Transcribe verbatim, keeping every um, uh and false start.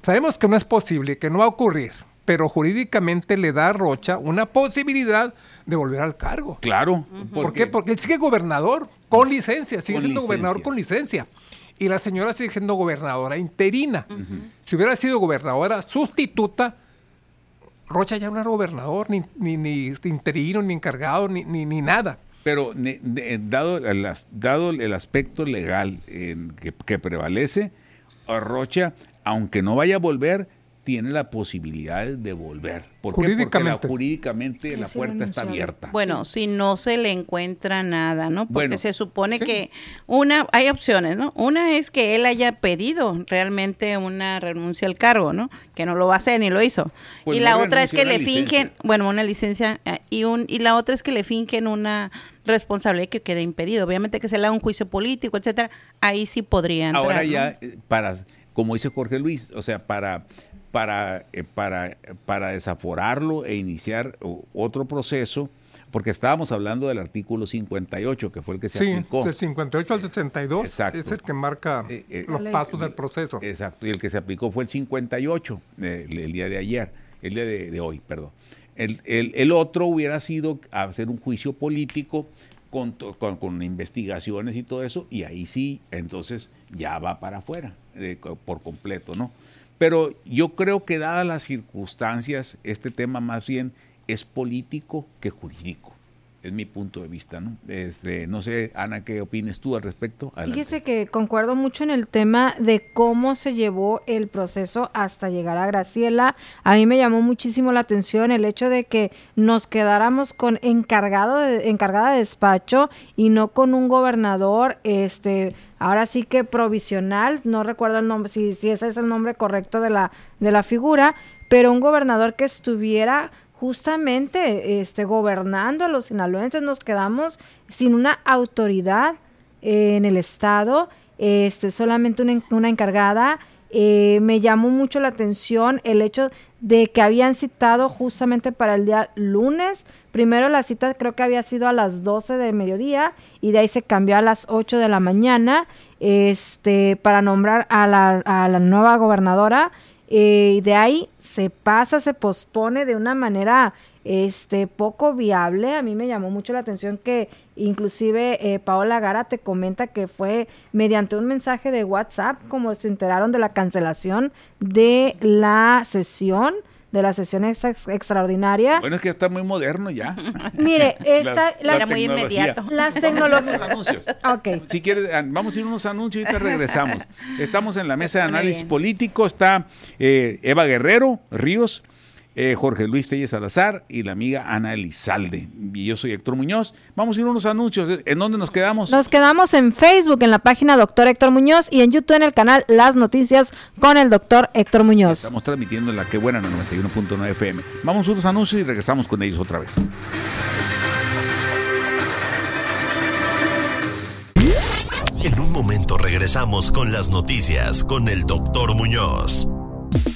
Sabemos que no es posible, que no va a ocurrir, pero jurídicamente le da a Rocha una posibilidad de volver al cargo. Claro. Uh-huh. ¿Por qué? Porque él sigue gobernador con licencia, sigue con siendo licencia. gobernador con licencia. Y la señora sigue siendo gobernadora interina. Uh-huh. Si hubiera sido gobernadora sustituta, Rocha ya no era gobernador, ni, ni, ni interino, ni encargado, ni, ni, ni nada. Pero ne, ne, dado, el, dado el aspecto legal eh, que, que prevalece, Rocha, aunque no vaya a volver, tiene la posibilidad de volver. ¿Por qué? Porque la, jurídicamente la puerta está abierta. Bueno, si no se le encuentra nada, ¿no? Porque bueno, se supone sí. que una, hay opciones, ¿no? Una es que él haya pedido realmente una renuncia al cargo, ¿no? Que no lo va a hacer ni lo hizo. Pues y no la otra es que le licencia. fingen, bueno, una licencia eh, y un y la otra es que le finquen una responsabilidad que quede impedido. Obviamente que se le haga un juicio político, etcétera. Ahí sí podría entrar. Ahora ya ¿no? para, como dice Jorge Luis, o sea, para para eh, para para desaforarlo e iniciar otro proceso, porque estábamos hablando del artículo cincuenta y ocho, que fue el que se sí, aplicó. Sí, del cincuenta y ocho al sesenta y dos. Exacto. Es el que marca eh, eh, los pasos del proceso. Exacto, y el que se aplicó fue el cincuenta y ocho, eh, el, el día de ayer, el día de, de hoy, perdón. El, el, el otro hubiera sido hacer un juicio político con, con, con investigaciones y todo eso, y ahí sí, entonces ya va para afuera, eh, por completo, ¿no? Pero yo creo que dadas las circunstancias, este tema más bien es político que jurídico. Es mi punto de vista, ¿no? Este, no sé, Ana, ¿qué opines tú al respecto? Adelante. Fíjese que concuerdo mucho en el tema de cómo se llevó el proceso hasta llegar a Graciela. A mí me llamó muchísimo la atención el hecho de que nos quedáramos con encargado de, encargada de despacho y no con un gobernador, este, ahora sí que provisional, no recuerdo el nombre, si, si ese es el nombre correcto de la, de la figura, pero un gobernador que estuviera justamente este, gobernando a los sinaloenses. Nos quedamos sin una autoridad eh, en el estado, este, solamente una, una encargada. Eh, me llamó mucho la atención el hecho de que habían citado justamente para el día lunes. Primero la cita creo que había sido a las doce de mediodía y de ahí se cambió a las ocho de la mañana este, para nombrar a la, a la nueva gobernadora. Y eh, de ahí se pasa, se pospone de una manera este poco viable. A mí me llamó mucho la atención que inclusive eh, Paola Gara te comenta que fue mediante un mensaje de WhatsApp como se enteraron de la cancelación de la sesión, de la sesión ex- extraordinaria. Bueno, es que está muy moderno ya. Mire, esta la, la era muy inmediato. Las tecnologías. anuncios. Okay. Si quieres, vamos a ir a unos anuncios y ahorita regresamos. Estamos en la mesa de análisis político. Está eh, Eva Guerrero Ríos, eh, Jorge Luis Telles Salazar y la amiga Ana Elizalde. Y yo soy Héctor Muñoz. Vamos a ir a unos anuncios. ¿En dónde nos quedamos? Nos quedamos en Facebook, en la página Doctor Héctor Muñoz, y en YouTube en el canal Las Noticias con el Doctor Héctor Muñoz. Estamos transmitiendo en la que buena, en la noventa y uno punto nueve F M. Vamos a unos anuncios y regresamos con ellos otra vez. En un momento regresamos con las noticias con el Doctor Muñoz.